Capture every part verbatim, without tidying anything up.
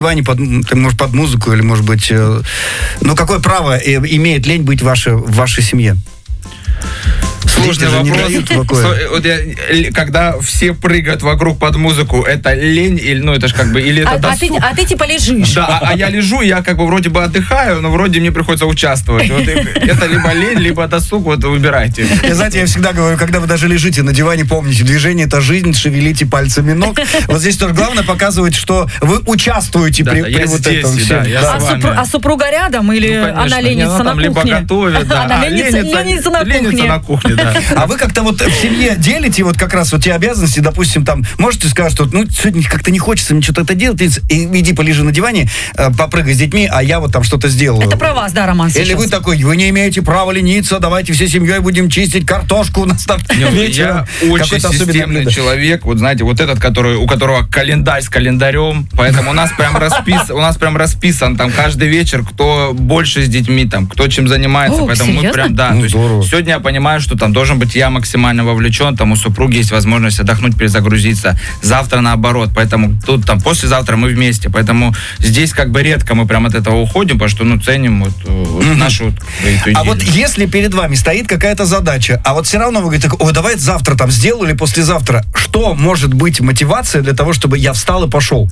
Под, может, под музыку, или, может быть... Э, ну, какое право э, имеет лень быть в вашей, в вашей семье? Сложный вопрос. Вот я, когда все прыгают вокруг под музыку, это лень, или, ну, это ж как бы, или это а, досуг. А ты, а ты типа лежишь. Да, а, а я лежу, я как бы вроде бы отдыхаю, но вроде мне приходится участвовать. Вот это либо лень, либо досуг, вот выбирайте. Я, знаете, я всегда говорю, когда вы даже лежите на диване, помните, движение — это жизнь, шевелите пальцами ног. Вот здесь тоже главное показывать, что вы участвуете да, при, да, при вот здесь, этом всем. Да, Да. А, супру, а супруга рядом или ну, конечно, она ленится она на там кухне? либо готовит, да. Она а, ленится, ленится, ленится на кухне. Ленится на кухне, да. А вы как-то вот в семье делите вот как раз вот те обязанности, допустим, там, можете сказать, что ну, сегодня как-то не хочется мне что-то это делать, и иди полежи на диване, попрыгай с детьми, а я вот там что-то сделаю. Это про вас, да, Роман, сейчас? Или вы такой, вы не имеете права лениться, давайте всей семьей будем чистить картошку у нас там вечером. Я очень системный человек, вот знаете, вот этот, который, у которого календарь с календарем, поэтому у нас прям расписан, у нас прям расписан там каждый вечер, кто больше с детьми, там, кто чем занимается, О, поэтому серьезно? мы прям, да, Ну, то есть сегодня я понимаю, что там должен быть я максимально вовлечен, там у супруги есть возможность отдохнуть, перезагрузиться. Завтра наоборот, поэтому тут там послезавтра мы вместе, поэтому здесь как бы редко мы прям от этого уходим, потому что ну ценим вот, вот mm-hmm. нашу вот, эту А вот если перед вами стоит какая-то задача, а вот все равно вы говорите, ой, давай завтра там сделаю или послезавтра, что может быть мотивация для того, чтобы я встал и пошел?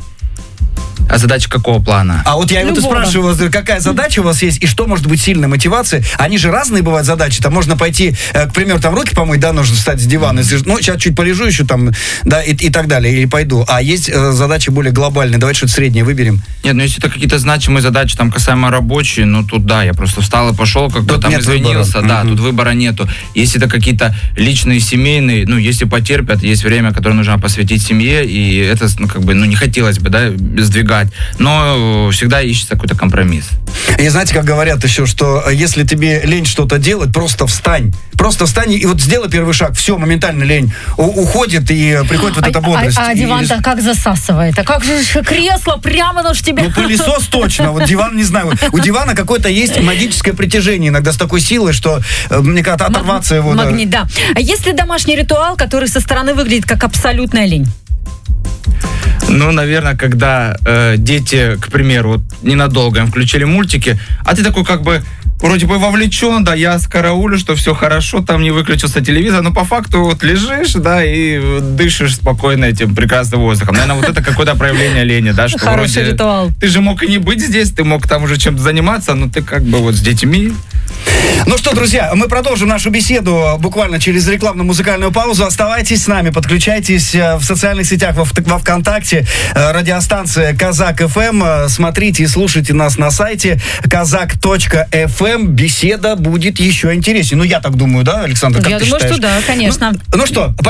А задача какого плана? А вот я вот и спрашиваю вас, какая задача у вас есть и что может быть сильной мотивацией? Они же разные бывают задачи. Там можно пойти, к примеру, там руки помыть, да, нужно встать с дивана, mm-hmm. ну, сейчас чуть полежу еще там, да, и, и так далее, или пойду. А есть э, задачи более глобальные. Давайте что-то среднее выберем. Нет, ну если это какие-то значимые задачи, там, касаемо рабочие, ну, тут да, я просто встал и пошел, как бы там извинился, да, mm-hmm. тут выбора нету. Если это какие-то личные, семейные, ну, если потерпят, есть время, которое нужно посвятить семье, и это, ну, как бы, ну, не хотелось бы, да, сдвигать. Но всегда ищется какой-то компромисс. И знаете, как говорят еще, что если тебе лень что-то делать, просто встань. Просто встань и вот сделай первый шаг. Все, моментально лень у- уходит и приходит вот а, эта бодрость. А, а диван-то и... как засасывает? А как же кресло прямо на тебе? Ну, пылесос точно. Вот диван, не знаю. У дивана какое-то есть магическое притяжение иногда с такой силой, что мне кажется, оторваться его. Магнит, да. А есть ли домашний ритуал, который со стороны выглядит как абсолютная лень? Ну, наверное, когда э, дети, к примеру, вот ненадолго им включили мультики, а ты такой как бы вроде бы вовлечен, да, я скараулю, что все хорошо, там не выключился телевизор, но по факту вот лежишь, да, и дышишь спокойно этим прекрасным воздухом. Наверное, вот это какое-то проявление лени, да, что хороший вроде ритуал. Ты же мог и не быть здесь, ты мог там уже чем-то заниматься, но ты как бы вот с детьми. Ну что, друзья, мы продолжим нашу беседу буквально через рекламно-музыкальную паузу. Оставайтесь с нами, подключайтесь в социальных сетях, во, во ВКонтакте, радиостанция Казак эф эм. Смотрите и слушайте нас на сайте казак точка эф эм. Беседа будет еще интереснее. Ну, я так думаю, да, Александр, как я ты думаю, считаешь? что да, конечно. Ну, ну что,